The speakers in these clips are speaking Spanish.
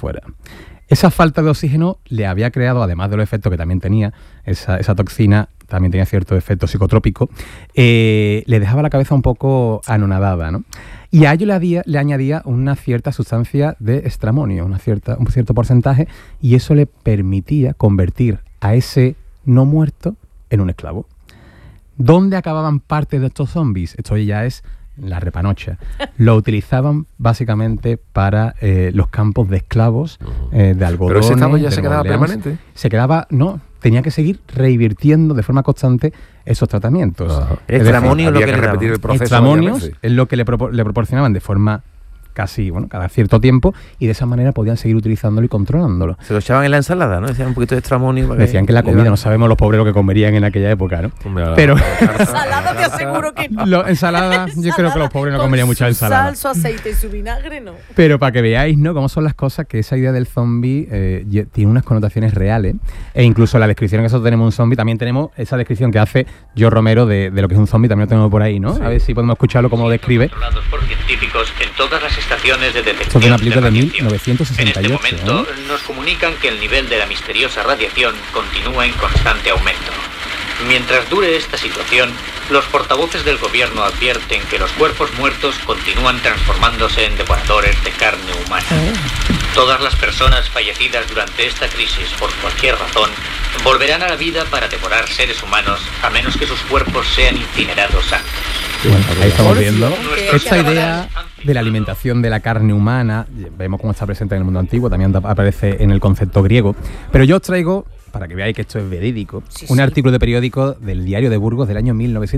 fuera. Esa falta de oxígeno le había creado, además de los efectos que también tenía, esa toxina también tenía cierto efecto psicotrópico, le dejaba la cabeza un poco anonadada, ¿no? Y a ello le añadía una cierta sustancia de estramonio, un cierto porcentaje, y eso le permitía convertir a ese no muerto en un esclavo. ¿Dónde acababan parte de estos zombies? Esto ya es la repanocha. Lo utilizaban básicamente para los campos de esclavos de algodón. ¿Pero ese estado ya se quedaba permanente? Se quedaba, no, tenía que seguir revirtiendo de forma constante esos tratamientos. El estramonio es lo que le repetir el proceso. Extramonios es lo que le proporcionaban de forma casi, cada cierto tiempo, y de esa manera podían seguir utilizándolo y controlándolo. Se lo echaban en la ensalada, ¿no? Decían un poquito de estramonio. Decían que en la comida, no sabemos los pobres lo que comerían en aquella época, ¿no? Pero ensalada te aseguro que no. Ensalada, yo creo que los pobres no comerían mucha ensalada. Sal, su aceite y su vinagre, no. Pero para que veáis, ¿no?, cómo son las cosas, que esa idea del zombie tiene unas connotaciones reales, e incluso la descripción que nosotros tenemos de un zombie, también tenemos esa descripción que hace George Romero de lo que es un zombie, también lo tenemos por ahí, ¿no? Sí. A ver si podemos escucharlo como lo describe. Controlados por científicos en todas las estaciones de detección. Esto es una película de 1968. En este momento nos comunican que el nivel de la misteriosa radiación continúa en constante aumento. Mientras dure esta situación, los portavoces del gobierno advierten que los cuerpos muertos continúan transformándose en devoradores de carne humana. Todas las personas fallecidas durante esta crisis, por cualquier razón, volverán a la vida para devorar seres humanos, a menos que sus cuerpos sean incinerados antes. Bueno, ahí estamos viendo esta idea de la alimentación de la carne humana. Vemos cómo está presente en el mundo antiguo, también aparece en el concepto griego. Pero yo os traigo, para que veáis que esto es verídico, un artículo de periódico del Diario de Burgos del año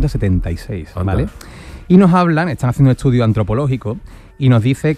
1976, ¿vale? Y nos están haciendo un estudio antropológico, y nos dice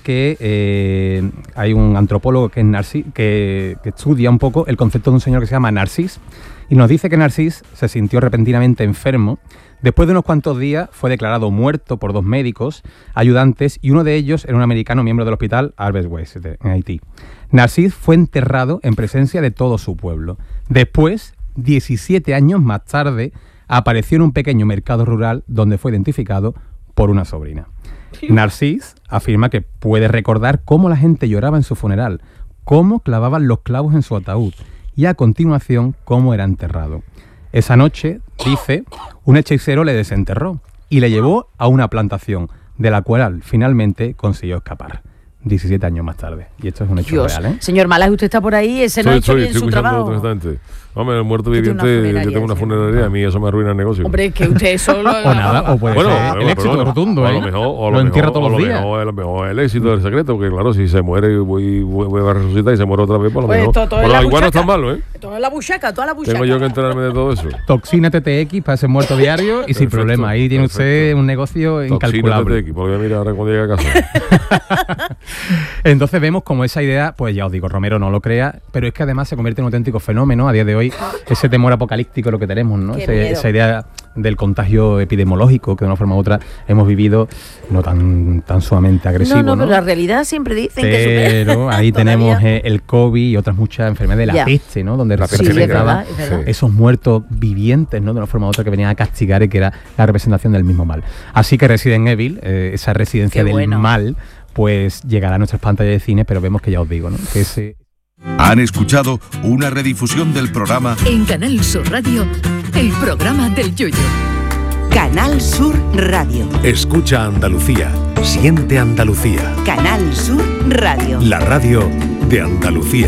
que hay un antropólogo que estudia un poco el concepto de un señor que se llama Narcís, y nos dice que Narcís se sintió repentinamente enfermo. Después de unos cuantos días fue declarado muerto por 2 médicos ayudantes, y uno de ellos era un americano miembro del hospital Albert West en Haití. Narcís fue enterrado en presencia de todo su pueblo. Después, 17 años más tarde, apareció en un pequeño mercado rural donde fue identificado por una sobrina. Narcís afirma que puede recordar cómo la gente lloraba en su funeral, cómo clavaban los clavos en su ataúd y a continuación cómo era enterrado. Esa noche, dice, un hechicero le desenterró y le llevó a una plantación, de la cual finalmente consiguió escapar. 17 años más tarde. Y esto es un hecho real, ¿eh? Señor Malas, usted está por ahí, ese no ha hecho bien su trabajo. Hombre, el muerto viviente, yo tengo una funeraria, a mí eso me arruina el negocio. Hombre, es que usted solo... o nada, o puede ser el éxito rotundo, ¿eh? Lo entierra todos los días. A lo mejor el éxito del secreto, porque claro, si se muere voy a resucitar y se muere otra vez, por lo mejor. Bueno, igual no es tan malo, ¿eh? Toda la buchaca. Tengo yo que enterarme de todo eso. Toxina TTX para ese muerto diario y sin problema. Ahí tiene usted un negocio incalculable. Toxina TTX, porque mira ahora cuando llegue a casa. Entonces vemos como esa idea, pues ya os digo, Romero no lo crea, pero es que además se convierte en un auténtico fenómeno a día de hoy, ese temor apocalíptico lo que tenemos, ¿no? Esa idea del contagio epidemiológico que de una forma u otra hemos vivido, no tan sumamente agresivo, ¿no? Pero la realidad siempre dicen pero ahí tenemos el COVID y otras muchas enfermedades de la peste, ¿no? Donde representaba esos muertos vivientes, ¿no? De una forma u otra que venían a castigar y que era la representación del mismo mal. Así que Resident Evil, esa residencia del mal, pues llegará a nuestras pantallas de cine, pero vemos que ya os digo, ¿no? Que ese... Han escuchado una redifusión del programa en Canal Sur Radio, el programa del Yoyo. Canal Sur Radio. Escucha Andalucía, siente Andalucía. Canal Sur Radio. La radio de Andalucía.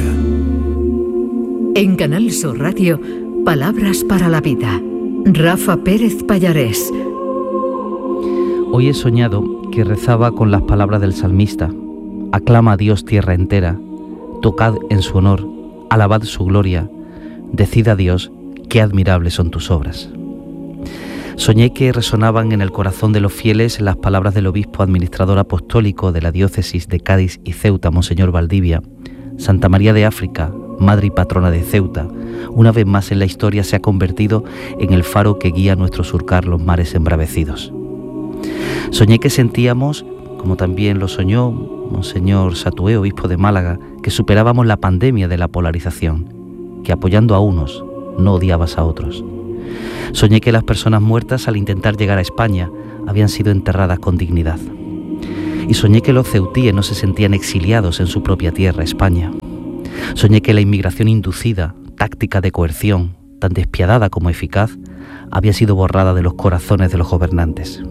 En Canal Sur Radio, palabras para la vida. Rafa Pérez Pallarés. Hoy he soñado que rezaba con las palabras del salmista: aclama a Dios tierra entera, tocad en su honor, alabad su gloria, decid a Dios qué admirables son tus obras. Soñé que resonaban en el corazón de los fieles las palabras del obispo administrador apostólico de la diócesis de Cádiz y Ceuta, Monseñor Valdivia: Santa María de África, madre y patrona de Ceuta, una vez más en la historia se ha convertido en el faro que guía a nuestro surcar los mares embravecidos. Soñé que sentíamos, como también lo soñó Monseñor Satué, obispo de Málaga, que superábamos la pandemia de la polarización, que apoyando a unos no odiabas a otros. Soñé que las personas muertas al intentar llegar a España habían sido enterradas con dignidad. Y soñé que los ceutíes no se sentían exiliados en su propia tierra, España. Soñé que la inmigración inducida, táctica de coerción, tan despiadada como eficaz, había sido borrada de los corazones de los gobernantes.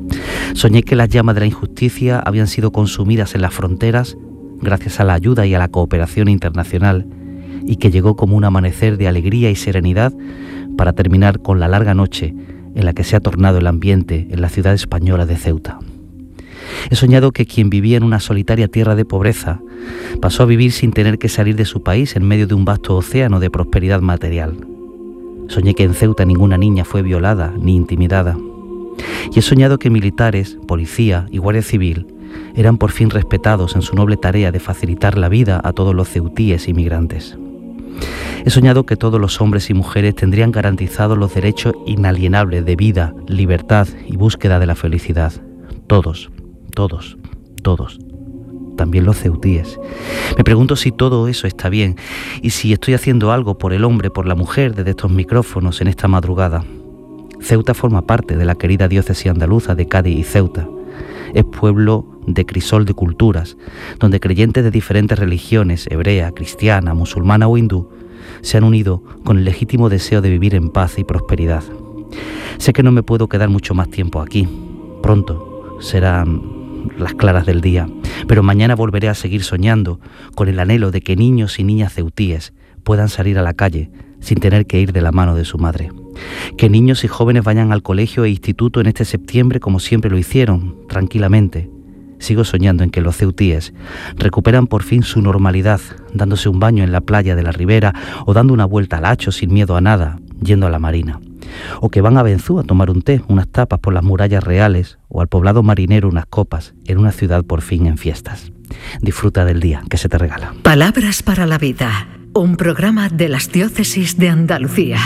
Soñé que las llamas de la injusticia habían sido consumidas en las fronteras gracias a la ayuda y a la cooperación internacional, y que llegó como un amanecer de alegría y serenidad para terminar con la larga noche en la que se ha tornado el ambiente en la ciudad española de Ceuta. He soñado que quien vivía en una solitaria tierra de pobreza pasó a vivir sin tener que salir de su país en medio de un vasto océano de prosperidad material. Soñé que en Ceuta ninguna niña fue violada ni intimidada. Y he soñado que militares, policía y guardia civil eran por fin respetados en su noble tarea de facilitar la vida a todos los ceutíes inmigrantes. He soñado que todos los hombres y mujeres tendrían garantizados los derechos inalienables de vida, libertad y búsqueda de la felicidad. Todos, todos, todos. También los ceutíes. Me pregunto si todo eso está bien y si estoy haciendo algo por el hombre, por la mujer desde estos micrófonos en esta madrugada. Ceuta forma parte de la querida diócesis andaluza de Cádiz y Ceuta. Es pueblo de crisol de culturas, donde creyentes de diferentes religiones, hebrea, cristiana, musulmana o hindú, se han unido con el legítimo deseo de vivir en paz y prosperidad. Sé que no me puedo quedar mucho más tiempo aquí. Pronto serán las claras del día, pero mañana volveré a seguir soñando con el anhelo de que niños y niñas ceutíes puedan salir a la calle sin tener que ir de la mano de su madre. Que niños y jóvenes vayan al colegio e instituto en este septiembre como siempre lo hicieron, tranquilamente. Sigo soñando en que los ceutíes recuperan por fin su normalidad, dándose un baño en la playa de la Ribera o dando una vuelta al Hacho sin miedo a nada, yendo a la marina. O que van a Benzú a tomar un té, unas tapas por las murallas reales, o al poblado marinero unas copas, en una ciudad por fin en fiestas. Disfruta del día que se te regala. Palabras para la vida, un programa de las diócesis de Andalucía.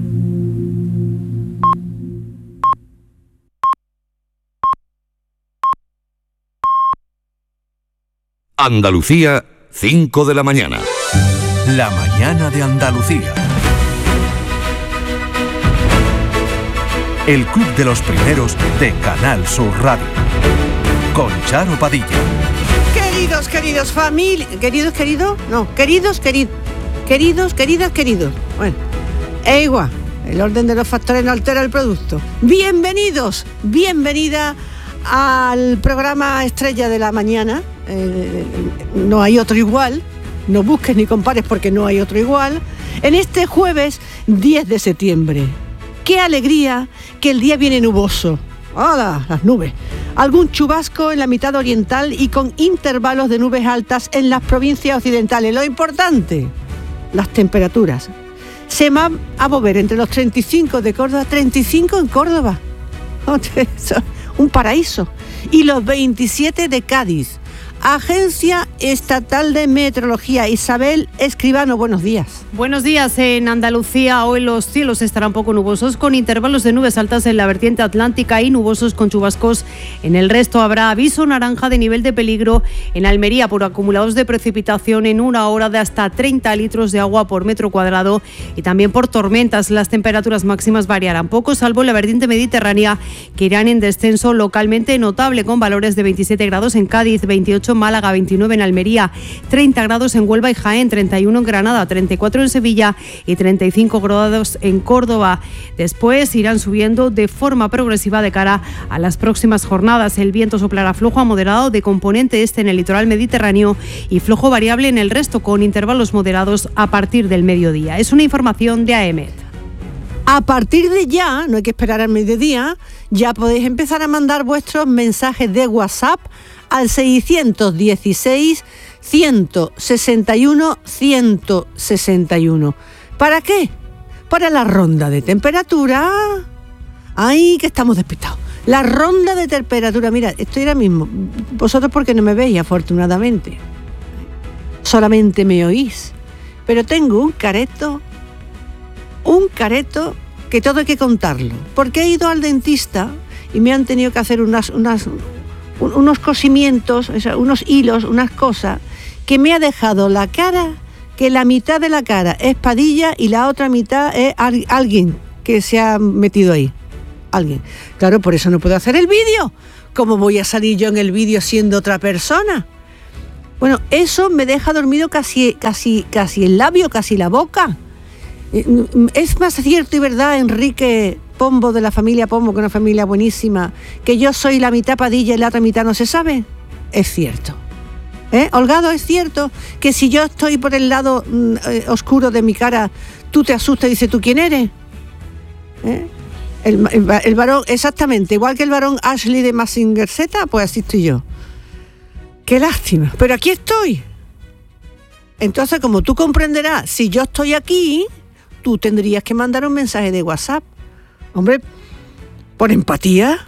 Andalucía, 5 de la mañana. La mañana de Andalucía. El club de los primeros de Canal Sur Radio. Con Charo Padilla. Queridos familia, queridos, queridos. Bueno, es igual, el orden de los factores no altera el producto. Bienvenida al programa estrella de la mañana. No hay otro igual, no busques ni compares porque no hay otro igual. En este jueves 10 de septiembre. ¡Qué alegría que el día viene nuboso! ¡Hola! Las nubes. Algún chubasco en la mitad oriental y con intervalos de nubes altas en las provincias occidentales. Lo importante, las temperaturas. Se van a mover entre los 35 de Córdoba, 35 en Córdoba. Un paraíso. Y los 27 de Cádiz. Agencia Estatal de Meteorología. Isabel Escribano, buenos días. Buenos días. En Andalucía hoy los cielos estarán poco nubosos, con intervalos de nubes altas en la vertiente atlántica y nubosos con chubascos. En el resto habrá aviso naranja de nivel de peligro en Almería por acumulados de precipitación en una hora de hasta 30 litros de agua por metro cuadrado y también por tormentas. Las temperaturas máximas variarán poco, salvo en la vertiente mediterránea, que irán en descenso localmente notable, con valores de 27 grados en Cádiz, 28 en Málaga, 29 en Almería, 30 grados en Huelva y Jaén, 31 en Granada, 34 en Sevilla y 35 grados en Córdoba. Después irán subiendo de forma progresiva de cara a las próximas jornadas. El viento soplará flojo a moderado de componente este en el litoral mediterráneo y flojo variable en el resto, con intervalos moderados a partir del mediodía. Es una información de AEMET. A partir de ya, no hay que esperar al mediodía, ya podéis empezar a mandar vuestros mensajes de WhatsApp al 616 161 161. ¿Para qué? Para la ronda de temperatura. ¡Ay, que estamos despistados! La ronda de temperatura. Mira, estoy ahora mismo. Vosotros porque no me veis, afortunadamente. Solamente me oís. Pero tengo un careto que todo hay que contarlo. Porque he ido al dentista y me han tenido que hacer unos cosimientos, unos hilos, unas cosas, que me ha dejado la cara, que la mitad de la cara es Padilla y la otra mitad es alguien que se ha metido ahí. Alguien. Claro, por eso no puedo hacer el vídeo. ¿Cómo voy a salir yo en el vídeo siendo otra persona? Bueno, eso me deja dormido casi el labio, casi la boca. Es más cierto y verdad, Enrique Pombo, de la familia Pombo, que es una familia buenísima, que yo soy la mitad Padilla y la otra mitad no se sabe. Es cierto. Holgado, es cierto que si yo estoy por el lado oscuro de mi cara, tú te asustas y dices, ¿tú quién eres? El varón, exactamente, igual que el varón Ashley de Mazinger Z, pues así estoy yo. Qué lástima, pero aquí estoy. Entonces, como tú comprenderás, si yo estoy aquí, tú tendrías que mandar un mensaje de WhatsApp. Hombre, por empatía,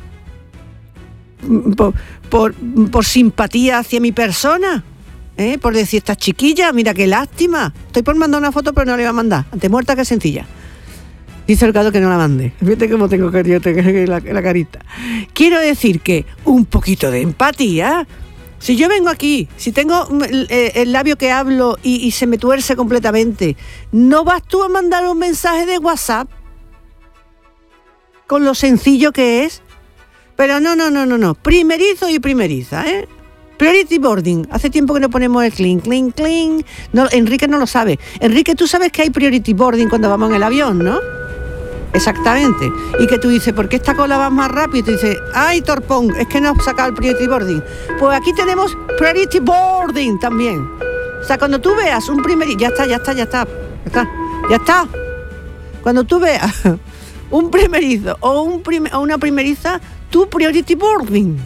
por simpatía hacia mi persona, por decir, esta chiquilla, mira qué lástima. Estoy por mandar una foto, pero no le voy a mandar. Ante muerta, que sencilla. Dice el gato que no la mande. Fíjate cómo tengo la carita. Quiero decir que un poquito de empatía. Si yo vengo aquí, si tengo el labio que hablo y se me tuerce completamente, ¿no vas tú a mandar un mensaje de WhatsApp? Con lo sencillo que es. Pero no. Primerizo y primeriza, Priority boarding. Hace tiempo que no ponemos el clink, clink, clink. No, Enrique no lo sabe. Enrique, tú sabes que hay priority boarding cuando vamos en el avión, ¿no? Exactamente. Y que tú dices, ¿por qué esta cola va más rápido? Y tú dices, ¡ay, torpón! Es que no has sacado el priority boarding. Pues aquí tenemos priority boarding también. O sea, cuando tú veas un primerizo... Ya está. Cuando tú veas un primerizo o una primeriza, tú priority boarding.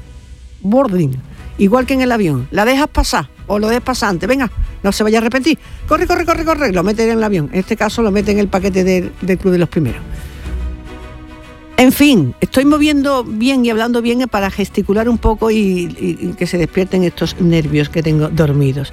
Igual que en el avión. La dejas pasar o lo dejas pasar antes. Venga, no se vaya a arrepentir. Corre. Lo meten en el avión. En este caso lo meten en el paquete del Club de los Primeros. En fin, estoy moviendo bien y hablando bien para gesticular un poco y que se despierten estos nervios que tengo dormidos.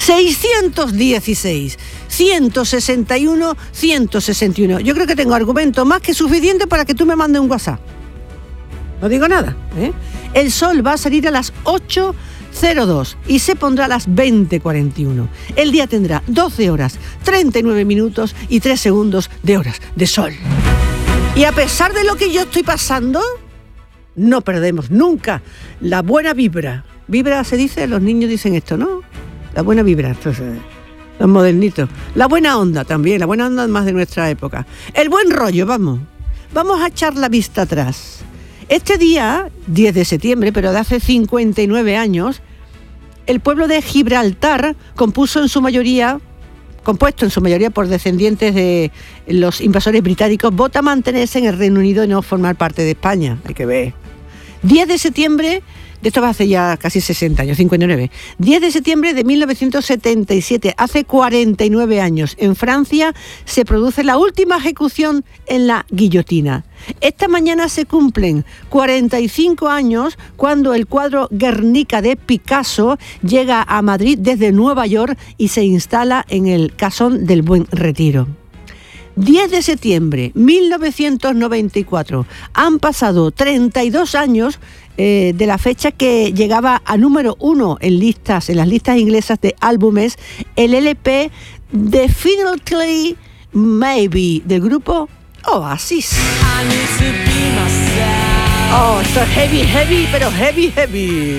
616, 161, 161. Yo creo que tengo argumento más que suficiente para que tú me mandes un WhatsApp. No digo nada, El sol va a salir a las 8:02 y se pondrá a las 20:41. El día tendrá 12 horas, 39 minutos y 3 segundos de horas de sol. Y a pesar de lo que yo estoy pasando, no perdemos nunca la buena vibra. Vibra se dice, los niños dicen esto, ¿no? La buena vibra, entonces, los modernitos. La buena onda también, la buena onda más de nuestra época. El buen rollo, vamos a echar la vista atrás. Este día, 10 de septiembre, pero de hace 59 años, el pueblo de Gibraltar, compuesto en su mayoría por descendientes de los invasores británicos, vota mantenerse en el Reino Unido y no formar parte de España. Hay que ver. 10 de septiembre, de esto va hace ya casi 60 años, 59. 10 de septiembre de 1977, hace 49 años, en Francia se produce la última ejecución en la guillotina. Esta mañana se cumplen 45 años cuando el cuadro Guernica de Picasso llega a Madrid desde Nueva York y se instala en el Casón del Buen Retiro. 10 de septiembre, 1994. Han pasado 32 años de la fecha que llegaba a número 1 en las listas inglesas de álbumes, el LP Definitely Maybe del grupo Oasis. Oh, esto es heavy, pero heavy.